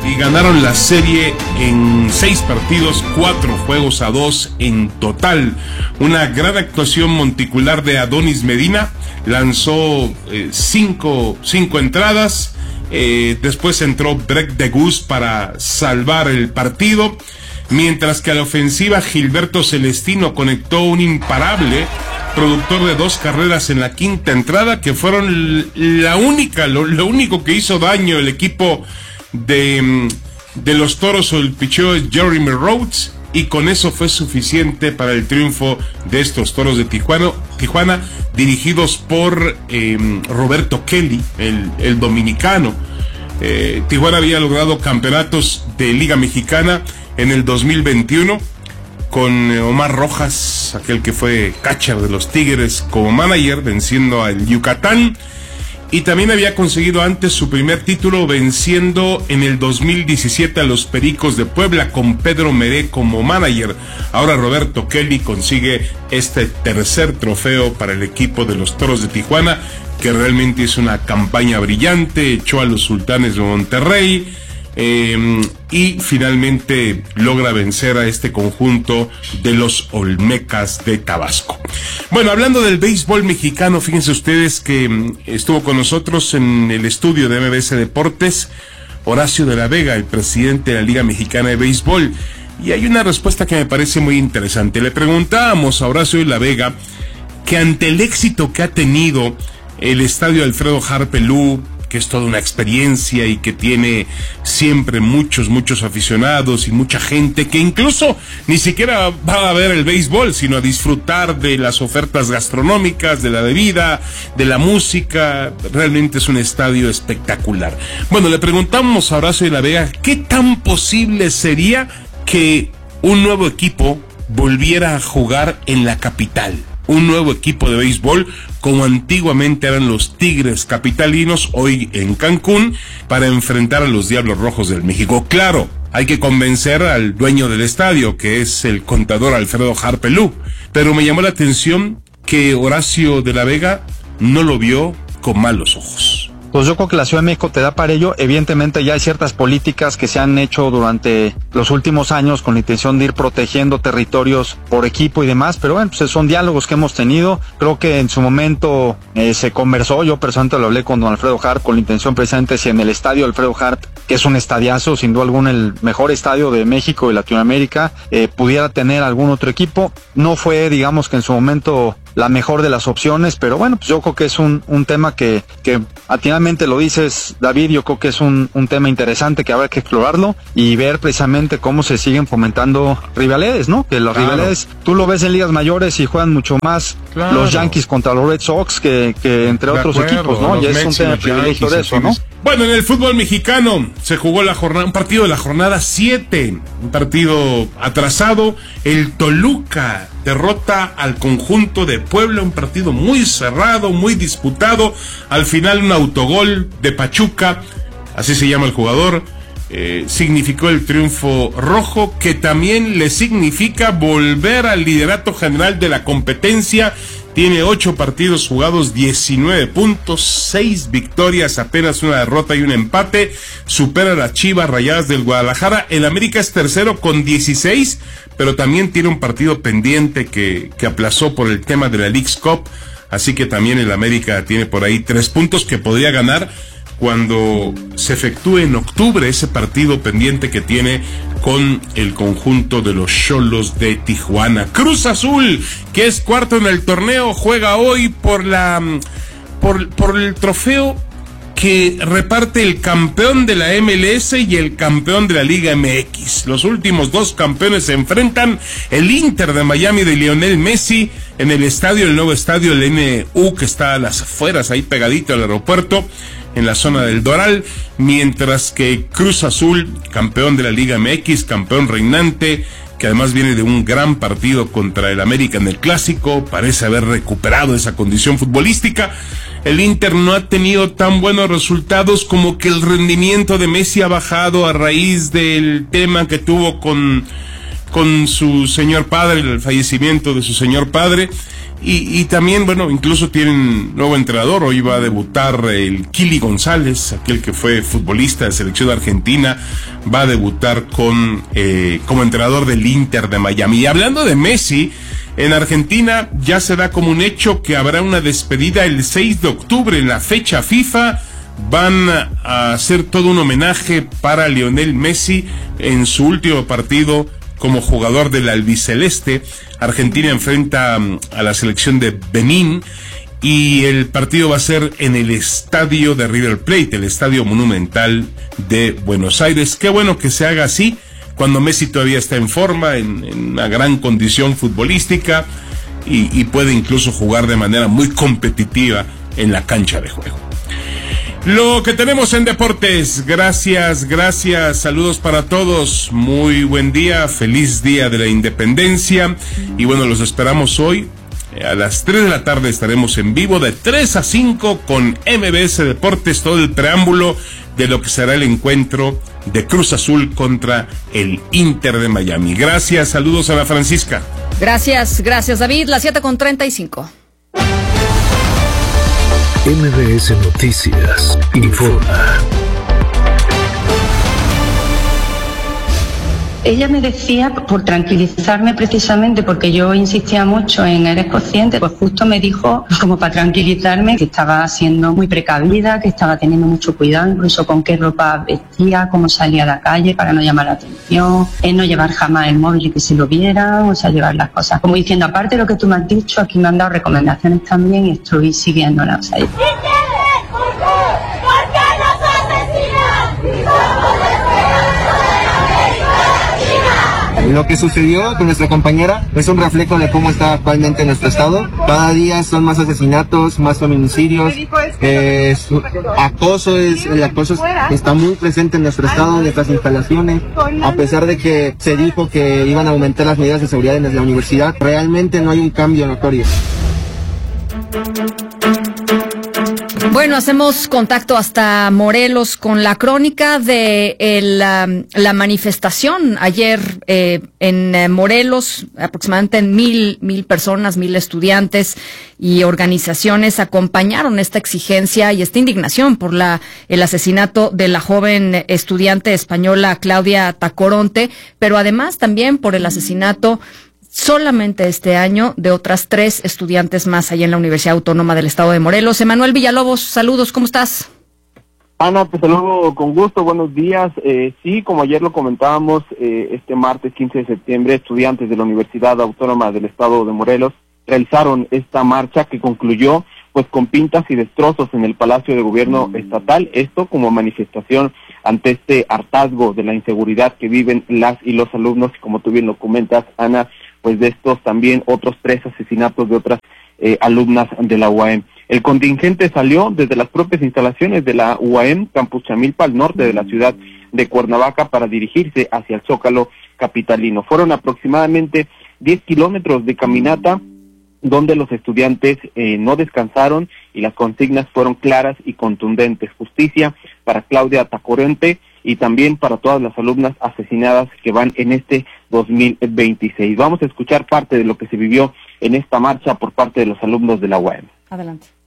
y ganaron la serie en 6 partidos, 4-2 en total. Una gran actuación monticular de Adonis Medina, lanzó 5 entradas, después entró Breck de Gus para salvar el partido, mientras que a la ofensiva Gilberto Celestino conectó un imparable productor de 2 carreras en la 5ª entrada, que fueron lo único que hizo daño el equipo de los Toros. O el picheo es Jeremy Rhodes, y con eso fue suficiente para el triunfo de estos Toros de Tijuana, dirigidos por Roberto Kelly, el dominicano. Tijuana había logrado campeonatos de Liga Mexicana en el 2021 con Omar Rojas, aquel que fue catcher de los Tigres, como manager, venciendo al Yucatán. Y también había conseguido antes su primer título, venciendo en el 2017 a los Pericos de Puebla con Pedro Meré como manager. Ahora Roberto Kelly consigue este tercer trofeo para el equipo de los Toros de Tijuana, que realmente es una campaña brillante. Echó a los Sultanes de Monterrey, y finalmente logra vencer a este conjunto de los Olmecas de Tabasco. Bueno, hablando del béisbol mexicano, fíjense ustedes que estuvo con nosotros en el estudio de MBS Deportes Horacio de la Vega, el presidente de la Liga Mexicana de Béisbol, y hay una respuesta que me parece muy interesante. Le preguntábamos a Horacio de la Vega que ante el éxito que ha tenido el estadio Alfredo Harpelú, que es toda una experiencia y que tiene siempre muchos aficionados y mucha gente que incluso ni siquiera va a ver el béisbol, sino a disfrutar de las ofertas gastronómicas, de la bebida, de la música. Realmente es un estadio espectacular. Bueno, le preguntamos a Horacio de la Vega qué tan posible sería que un nuevo equipo volviera a jugar en la capital. Un nuevo equipo de béisbol, como antiguamente eran los Tigres capitalinos, hoy en Cancún, para enfrentar a los Diablos Rojos del México. Claro, hay que convencer al dueño del estadio, que es el contador Alfredo Harpelú, pero me llamó la atención que Horacio de la Vega no lo vio con malos ojos. Pues yo creo que la Ciudad de México te da para ello. Evidentemente ya hay ciertas políticas que se han hecho durante los últimos años con la intención de ir protegiendo territorios por equipo y demás, pero bueno, pues son diálogos que hemos tenido. Creo que en su momento se conversó, yo personalmente lo hablé con don Alfredo Harp con la intención precisamente si en el estadio Alfredo Harp, que es un estadiazo, sin duda alguna el mejor estadio de México y Latinoamérica, pudiera tener algún otro equipo. No fue, digamos que en su momento la mejor de las opciones, pero bueno, pues yo creo que es un tema que atinadamente lo dices, David. Yo creo que es un tema interesante que habrá que explorarlo y ver precisamente cómo se siguen fomentando rivalidades, ¿no? Que las rivalidades, tú lo ves en ligas mayores y juegan mucho más los Yankees contra los Red Sox que entre otros equipos, ¿no? Ya es un tema de privilegio de eso, ¿no? Bueno, en el fútbol mexicano se jugó un partido de la jornada 7, un partido atrasado. El Toluca derrota al conjunto de Puebla, un partido muy cerrado, muy disputado. Al final un autogol de Pachuca, así se llama el jugador, significó el triunfo rojo, que también le significa volver al liderato general de la competencia. Tiene 8 partidos jugados, 19 puntos, 6 victorias, apenas una derrota y un empate. Supera a las Chivas Rayadas del Guadalajara. El América es tercero con 16, pero también tiene un partido pendiente que aplazó por el tema de la Leagues Cup. Así que también el América tiene por ahí 3 puntos que podría ganar cuando se efectúe en octubre ese partido pendiente que tiene con el conjunto de los Xolos de Tijuana. Cruz Azul, que es cuarto en el torneo, juega hoy por el trofeo que reparte el campeón de la MLS y el campeón de la Liga MX. Los últimos 2 campeones se enfrentan. El Inter de Miami de Lionel Messi en el nuevo estadio, el NU, que está a las afueras, ahí pegadito al aeropuerto, en la zona del Doral, mientras que Cruz Azul, campeón de la Liga MX, campeón reinante, que además viene de un gran partido contra el América en el Clásico, parece haber recuperado esa condición futbolística. El Inter no ha tenido tan buenos resultados, como que el rendimiento de Messi ha bajado a raíz del tema que tuvo con su señor padre, el fallecimiento de su señor padre, Y también, bueno, incluso tienen nuevo entrenador. Hoy va a debutar el Kili González, aquel que fue futbolista de selección argentina, va a debutar como entrenador del Inter de Miami. Y hablando de Messi, en Argentina ya se da como un hecho que habrá una despedida el 6 de octubre en la fecha FIFA. Van a hacer todo un homenaje para Lionel Messi en su último partido como jugador del albiceleste. Argentina enfrenta a la selección de Benín y el partido va a ser en el estadio de River Plate, el estadio monumental de Buenos Aires. Qué bueno que se haga así, cuando Messi todavía está en forma, en una gran condición futbolística y puede incluso jugar de manera muy competitiva en la cancha de juego. Lo que tenemos en deportes, gracias, saludos para todos, muy buen día, feliz día de la independencia, y bueno, los esperamos hoy, a las 3 de la tarde estaremos en vivo de 3 a 5 con MBS Deportes, todo el preámbulo de lo que será el encuentro de Cruz Azul contra el Inter de Miami. Gracias, saludos a la Francisca. Gracias David, las 7:35. MBS Noticias informa. Ella me decía, por tranquilizarme precisamente, porque yo insistía mucho en eres consciente, pues justo me dijo, como para tranquilizarme, que estaba siendo muy precavida, que estaba teniendo mucho cuidado, incluso con qué ropa vestía, cómo salía a la calle para no llamar la atención, no llevar jamás el móvil y que se lo vieran, o sea, llevar las cosas. Como diciendo, aparte de lo que tú me has dicho, aquí me han dado recomendaciones también y estoy siguiéndolas. O sea, lo que sucedió con nuestra compañera es un reflejo de cómo está actualmente nuestro estado. Cada día son más asesinatos, más feminicidios, el acoso está muy presente en nuestro estado, en nuestras instalaciones. A pesar de que se dijo que iban a aumentar las medidas de seguridad en la universidad, realmente no hay un cambio notorio. Bueno, hacemos contacto hasta Morelos con la crónica de la manifestación ayer en Morelos. Aproximadamente 1,000 personas, 1,000 estudiantes y organizaciones acompañaron esta exigencia y esta indignación por el asesinato de la joven estudiante española Claudia Tacoronte, pero además también por el asesinato solamente este año de otras 3 estudiantes más allá en la Universidad Autónoma del Estado de Morelos. Emanuel Villalobos, saludos, ¿cómo estás? Ana, te saludo con gusto, buenos días. Sí, como ayer lo comentábamos, este martes 15 de septiembre, estudiantes de la Universidad Autónoma del Estado de Morelos realizaron esta marcha que concluyó pues con pintas y destrozos en el Palacio de Gobierno Estatal, esto como manifestación ante este hartazgo de la inseguridad que viven las y los alumnos, y como tú bien lo comentas, Ana, pues de estos también otros 3 asesinatos de otras alumnas de la UAM. El contingente salió desde las propias instalaciones de la UAM, Campus Chamilpa, al norte de la ciudad de Cuernavaca, para dirigirse hacia el Zócalo capitalino. Fueron aproximadamente 10 kilómetros de caminata, donde los estudiantes no descansaron y las consignas fueron claras y contundentes. Justicia para Claudia Tacoronte y también para todas las alumnas asesinadas que van en este 2026. Vamos a escuchar parte de lo que se vivió en esta marcha por parte de los alumnos de la UAM. Adelante.